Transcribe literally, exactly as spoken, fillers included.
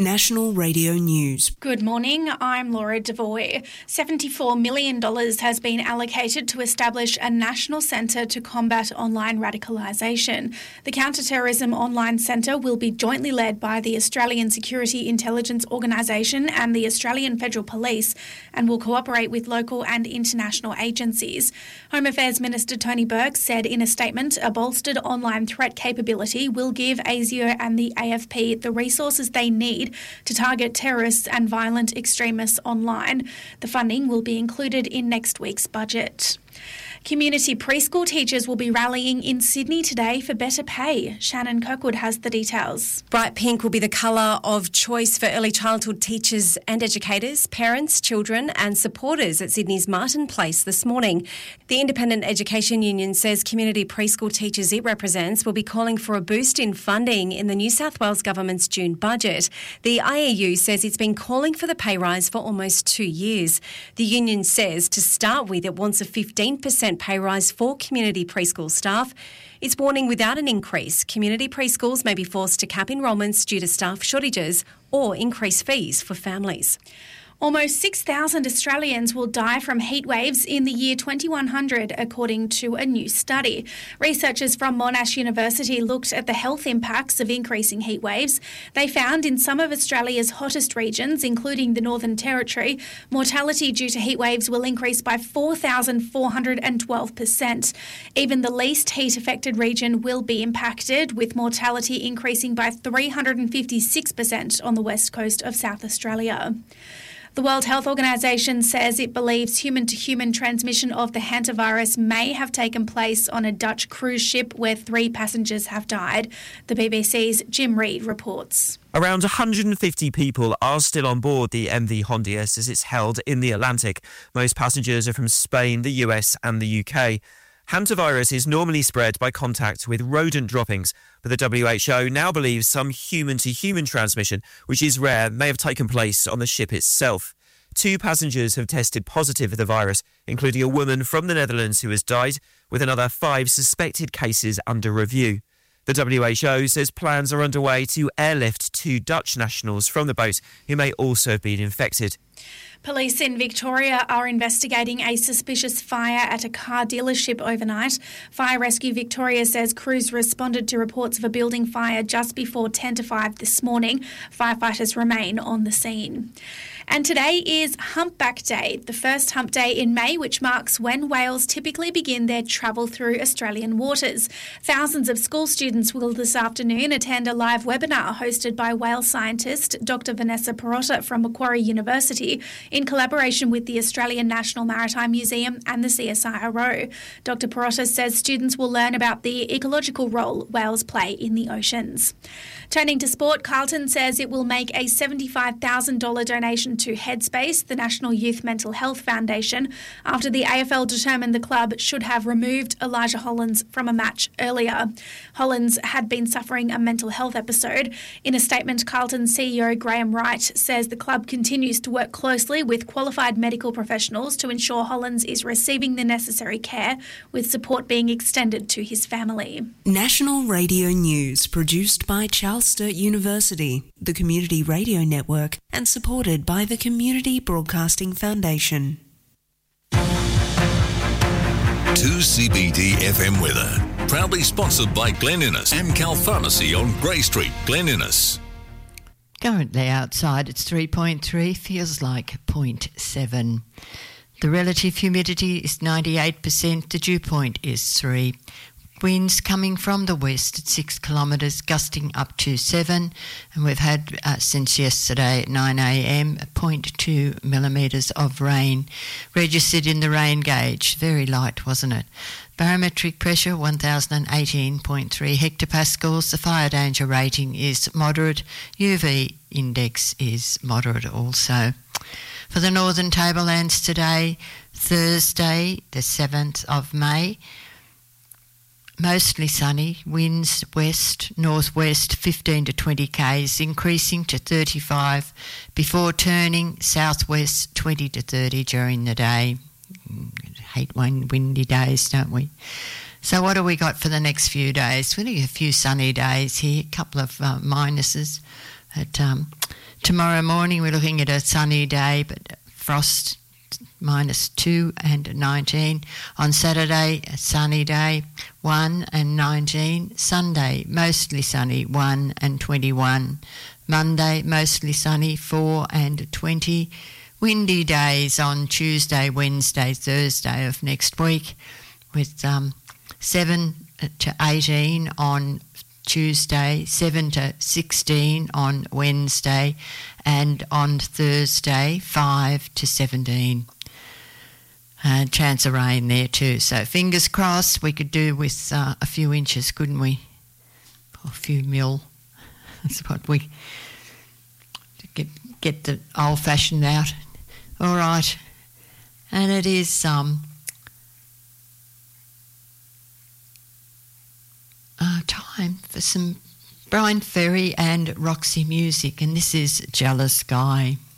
National Radio News. Good morning, I'm Laura Devoy. seventy-four million dollars has been allocated to establish a national centre to combat online radicalisation. The Counter-Terrorism Online Centre will be jointly led by the Australian Security Intelligence Organisation and the Australian Federal Police and will cooperate with local and international agencies. Home Affairs Minister Tony Burke said in a statement, a bolstered online threat capability will give ASIO and the A F P the resources they need to target terrorists and violent extremists online. The funding will be included in next week's budget. Community preschool teachers will be rallying in Sydney today for better pay. Shannon Kirkwood has the details. Bright pink will be the colour of choice for early childhood teachers and educators, parents, children and supporters at Sydney's Martin Place this morning. The Independent Education Union says community preschool teachers it represents will be calling for a boost in funding in the New South Wales Government's June budget. The I A U says it's been calling for the pay rise for almost two years. The union says to start with it wants a fifteen percent pay rise for community preschool staff. It's warning without an increase, community preschools may be forced to cap enrolments due to staff shortages or increase fees for families. Almost six thousand Australians will die from heat waves in the year twenty-one hundred, according to a new study. Researchers from Monash University looked at the health impacts of increasing heat waves. They found in some of Australia's hottest regions, including the Northern Territory, mortality due to heat waves will increase by four thousand four hundred twelve percent. Even the least heat-affected region will be impacted, with mortality increasing by three hundred fifty-six percent on the west coast of South Australia. The World Health Organisation says it believes human-to-human transmission of the hantavirus may have taken place on a Dutch cruise ship where three passengers have died. The B B C's Jim Reid reports. Around one hundred fifty people are still on board the M V Hondius as it's held in the Atlantic. Most passengers are from Spain, the U S and the U K. Hantavirus is normally spread by contact with rodent droppings, but the W H O now believes some human-to-human transmission, which is rare, may have taken place on the ship itself. Two passengers have tested positive for the virus, including a woman from the Netherlands who has died, with another five suspected cases under review. The W H O says plans are underway to airlift two Dutch nationals from the boat who may also have been infected. Police in Victoria are investigating a suspicious fire at a car dealership overnight. Fire Rescue Victoria says crews responded to reports of a building fire just before ten to five this morning. Firefighters remain on the scene. And today is Humpback Day, the first hump day in May, which marks when whales typically begin their travel through Australian waters. Thousands of school students will this afternoon attend a live webinar hosted by whale scientist Doctor Vanessa Perotta from Macquarie University in collaboration with the Australian National Maritime Museum and the C S I R O. Doctor Perotta says students will learn about the ecological role whales play in the oceans. Turning to sport, Carlton says it will make a seventy-five thousand dollars donation to Headspace, the National Youth Mental Health Foundation, after the A F L determined the club should have removed Elijah Hollands from a match earlier. Hollands had been suffering a mental health episode. In a statement, Carlton C E O Graham Wright says the club continues to work closely with qualified medical professionals to ensure Hollands is receiving the necessary care, with support being extended to his family. National Radio News, produced by Charles Sturt University, the Community Radio Network, and supported by the Community Broadcasting Foundation. two C B D F M weather, proudly sponsored by Glen Innes and Cal Pharmacy on Grey Street, Glen Innes. Currently outside it's three point three, feels like zero point seven. The relative humidity is ninety-eight percent, the dew point is three. Winds coming from the west at six kilometres, gusting up to seven, and we've had uh, since yesterday at nine a m zero point two millimetres of rain registered in the rain gauge. Very light, wasn't it? Barometric pressure one thousand eighteen point three hectopascals. The fire danger rating is moderate. U V index is moderate also. For the Northern Tablelands today, Thursday the seventh of May, mostly sunny, winds west, northwest fifteen to twenty k's, increasing to thirty-five before turning southwest twenty to thirty during the day. Hate one windy days, don't we? So what do we got for the next few days? We have a few sunny days here, a couple of uh, minuses at um, Tomorrow morning we're looking at a sunny day, but frost minus two and nineteen. On Saturday, a sunny day, one and nineteen. Sunday, mostly sunny, one and twenty-one. Monday, mostly sunny, four and twenty. Windy days on Tuesday, Wednesday, Thursday of next week, with um, seven to eighteen on Tuesday, seven to sixteen on Wednesday, and on Thursday, five to seventeen. Uh, chance of rain there too. So fingers crossed we could do with uh, a few inches, couldn't we? Or a few mil. That's what we... Get, get the old-fashioned out. All right. And it is... um. Uh, time for some Brian Ferry and Roxy music, and this is Jealous Guy.